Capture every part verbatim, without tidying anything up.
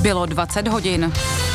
Bylo dvacet hodin.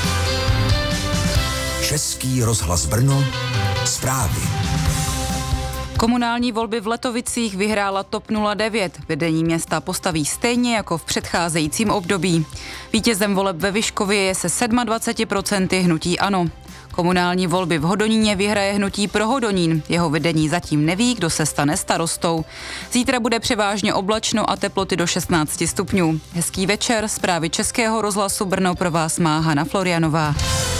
Český rozhlas Brno, zprávy. Komunální volby v Letovicích vyhrála TOP nula devět. Vedení města postaví stejně jako v předcházejícím období. Vítězem voleb ve Vyškově je se dvacet sedm procent hnutí ANO. Komunální volby v Hodoníně vyhraje hnutí Pro Hodonín. Jeho vedení zatím neví, kdo se stane starostou. Zítra bude převážně oblačno a teploty do šestnáct stupňů. Hezký večer, zprávy Českého rozhlasu Brno pro vás má Hana Florianová.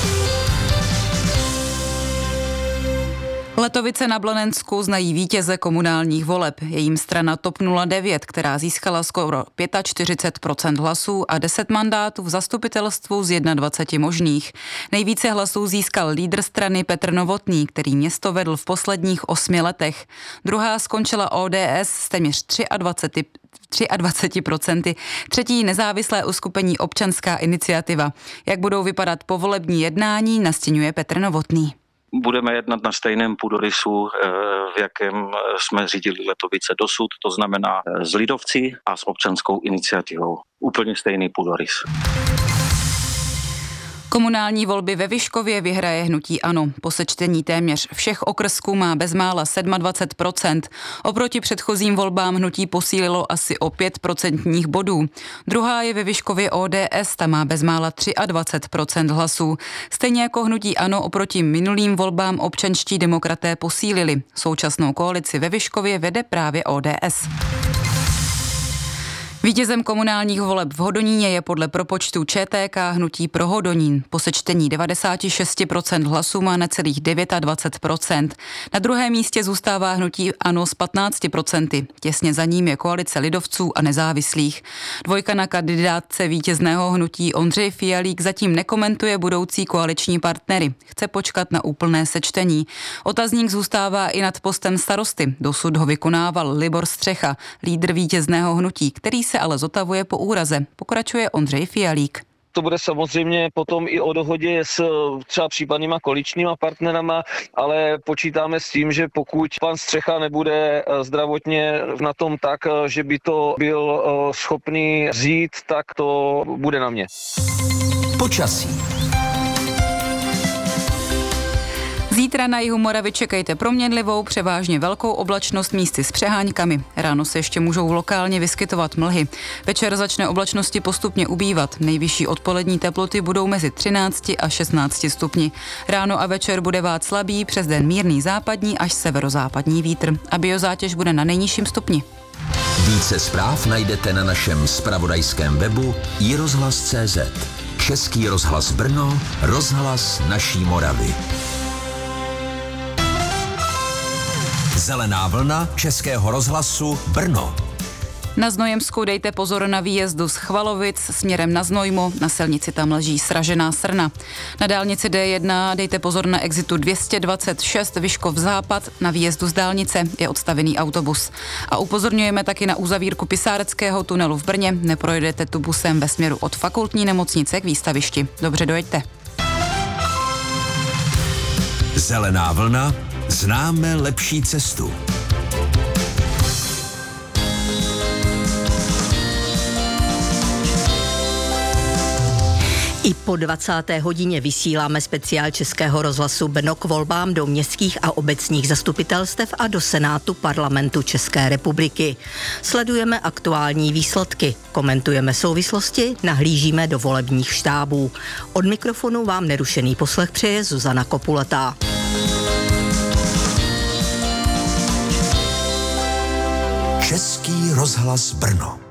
Letovice na Blanensku znají vítěze komunálních voleb. Jejím strana TOP nula devět, která získala skoro čtyřicet pět procent hlasů a deset mandátů v zastupitelstvu z dvacet jedna možných. Nejvíce hlasů získal lídr strany Petr Novotný, který město vedl v posledních osmi letech. Druhá skončila O D S s téměř dvacet tři procent. Třetí nezávislé uskupení Občanská iniciativa. Jak budou vypadat povolební jednání, nastěňuje Petr Novotný. Budeme jednat na stejném půdorysu, v jakém jsme řídili Letovice dosud, to znamená s lidovci a s občanskou iniciativou. Úplně stejný půdorys. Komunální volby ve Vyškově vyhraje hnutí ANO. Po sečtení téměř všech okrsků má bezmála dvacet sedm procent. Oproti předchozím volbám hnutí posílilo asi o pět procentních bodů. Druhá je ve Vyškově O D S, ta má bezmála dvacet tři procent hlasů. Stejně jako hnutí ANO oproti minulým volbám občanští demokraté posílili. Současnou koalici ve Vyškově vede právě O D S. Vítězem komunálních voleb v Hodoníně je podle propočtu Č T K hnutí Pro Hodonín. Po sečtení devadesát šest procent hlasů má necelých dvacet devět procent. Na druhém místě zůstává hnutí ANO s patnácti procenty. Těsně za ním je koalice lidovců a nezávislých. Dvojka na kandidátce vítězného hnutí Ondřej Fialík zatím nekomentuje budoucí koaliční partnery. Chce počkat na úplné sečtení. Otazník zůstává i nad postem starosty. Dosud ho vykonával Libor Střecha, lídr vítězného hnutí, který se ale zotavuje po úraze, pokračuje Ondřej Fialík. To bude samozřejmě potom i o dohodě s třeba případnýma koaličníma partnerama, ale počítáme s tím, že pokud pan Střecha nebude zdravotně na tom tak, že by to byl schopný vzít, tak to bude na mě. Počasí. Zítra na jihu Moravy čekejte proměnlivou, převážně velkou oblačnost místy s přeháňkami. Ráno se ještě můžou lokálně vyskytovat mlhy. Večer začne oblačnosti postupně ubývat. Nejvyšší odpolední teploty budou mezi třinácti a šestnácti stupni. Ráno a večer bude vát slabý, přes den mírný západní až severozápadní vítr. A biozátěž bude na nejnižším stupni. Více zpráv najdete na našem zpravodajském webu i rozhlas tečka cé zet. Český rozhlas Brno, rozhlas naší Moravy. Zelená vlna Českého rozhlasu Brno. Na Znojemsku dejte pozor na výjezdu z Chvalovic směrem na Znojmo, na silnici tam leží sražená srna. Na dálnici D jedna dejte pozor na exitu dvě stě dvacet šest Vyškov západ, na výjezdu z dálnice je odstavený autobus. A upozorňujeme taky na uzavírku Pisáreckého tunelu v Brně, neprojedete tu busem ve směru od fakultní nemocnice k výstavišti. Dobře dojeďte. Zelená vlna, známe lepší cestu. I po dvacáté hodině vysíláme speciál Českého rozhlasu Brno k volbám do městských a obecních zastupitelstev a do Senátu Parlamentu České republiky. Sledujeme aktuální výsledky, komentujeme souvislosti, nahlížíme do volebních štábů. Od mikrofonu vám nerušený poslech přeje Zuzana Kopulatá. Český rozhlas Brno.